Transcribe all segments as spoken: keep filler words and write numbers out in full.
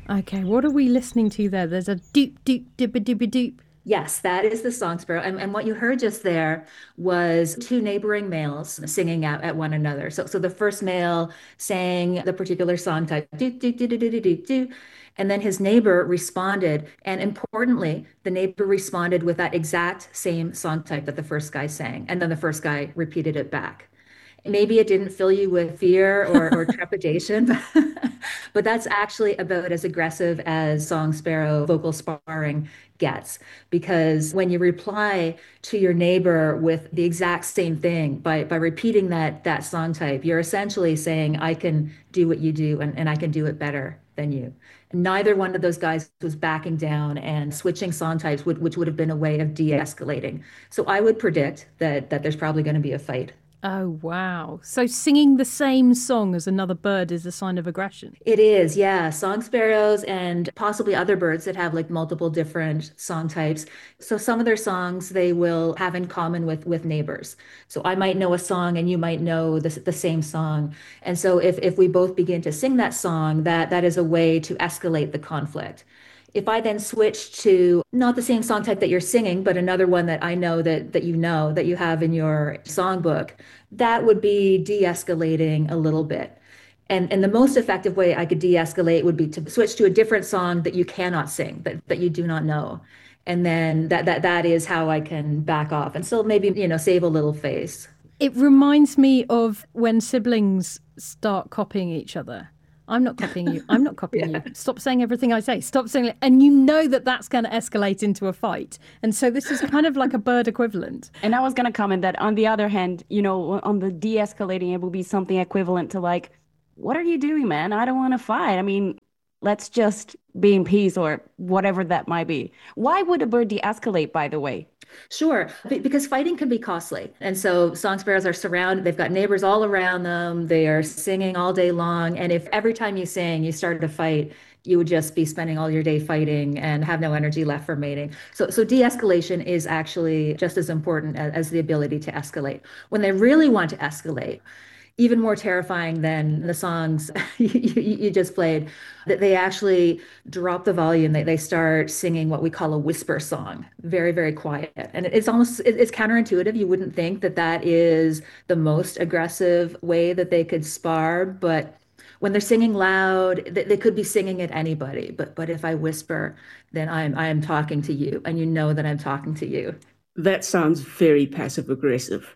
Okay, what are we listening to there? There's a doop doop dibba dibba doop. Yes, that is the song sparrow. And, and what you heard just there was two neighboring males singing out at one another. So, so the first male sang the particular song type, do, do, do, do, do, do, do, do. And then his neighbor responded. And importantly, the neighbor responded with that exact same song type that the first guy sang. And then the first guy repeated it back. Maybe it didn't fill you with fear or, or trepidation, but, but that's actually about as aggressive as song sparrow vocal sparring gets. Because when you reply to your neighbor with the exact same thing by, by repeating that, that song type, you're essentially saying, I can do what you do and, and I can do it better than you. Neither one of those guys was backing down and switching song types, which, which would have been a way of de-escalating. So I would predict that that there's probably going to be a fight. Oh, wow. So singing the same song as another bird is a sign of aggression. It is, yeah. Song sparrows and possibly other birds that have like multiple different song types. So some of their songs they will have in common with with neighbors. So I might know a song and you might know the, the same song. And so if if we both begin to sing that song, that that is a way to escalate the conflict. If I then switch to not the same song type that you're singing, but another one that I know that that you know that you have in your songbook, that would be de-escalating a little bit. And and the most effective way I could de-escalate would be to switch to a different song that you cannot sing, that, that you do not know. And then that that that is how I can back off and still maybe, you know, save a little face. It reminds me of when siblings start copying each other. I'm not copying you. I'm not copying Yeah. you. Stop saying everything I say. Stop saying it. And you know that that's going to escalate into a fight. And so this is kind of like a bird equivalent. And I was going to comment that on the other hand, you know, on the de-escalating, it will be something equivalent to like, what are you doing, man? I don't want to fight. I mean, let's just be in peace or whatever that might be. Why would a bird de-escalate, by the way? Sure, be- because fighting can be costly. And so song sparrows are surrounded, they've got neighbors all around them, they are singing all day long. And if every time you sing, you started a fight, you would just be spending all your day fighting and have no energy left for mating. So, so de-escalation is actually just as important as, as the ability to escalate. When they really want to escalate, even more terrifying than the songs you, you just played, that they actually drop the volume. They, they start singing what we call a whisper song, very, very quiet. And it's almost, it's counterintuitive. You wouldn't think that that is the most aggressive way that they could spar, but when they're singing loud, they, they could be singing at anybody. But but if I whisper, then I'm I am talking to you, and you know that I'm talking to you. That sounds very passive aggressive.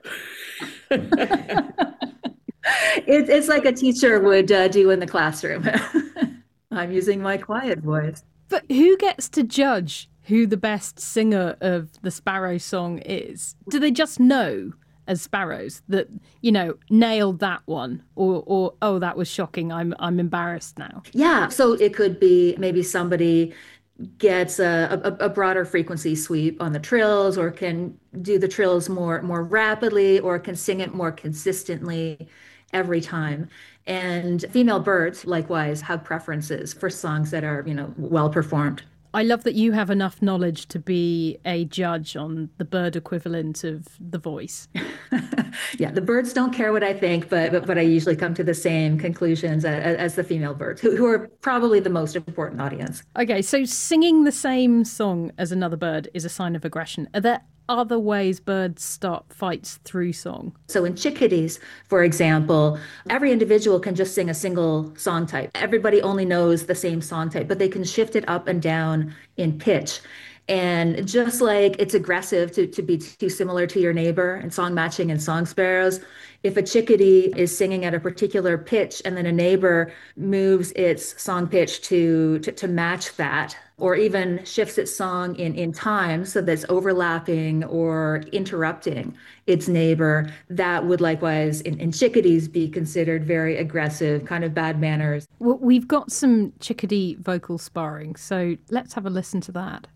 It, it's like a teacher would uh, do in the classroom. I'm using my quiet voice. But who gets to judge who the best singer of the Sparrow song is? Do they just know as sparrows that, you know, nailed that one? Or, or oh, that was shocking. I'm, I'm embarrassed now. Yeah, so it could be maybe somebody gets a, a, a broader frequency sweep on the trills, or can do the trills more more rapidly, or can sing it more consistently every time. And female birds likewise have preferences for songs that are, you know, well performed. I love that you have enough knowledge to be a judge on the bird equivalent of the voice. Yeah, the birds don't care what I think, but but, but I usually come to the same conclusions as, as the female birds, who, who are probably the most important audience. Okay, so singing the same song as another bird is a sign of aggression. Are there other ways birds start fights through song? So in chickadees, for example, every individual can just sing a single song type. Everybody only knows the same song type, but they can shift it up and down in pitch. And just like it's aggressive to, to be too similar to your neighbor and song matching and song sparrows, if a chickadee is singing at a particular pitch and then a neighbor moves its song pitch to, to, to match that, or even shifts its song in, in time so that's overlapping or interrupting its neighbor, that would likewise in, in chickadees be considered very aggressive, kind of bad manners. Well, we've got some chickadee vocal sparring, so let's have a listen to that.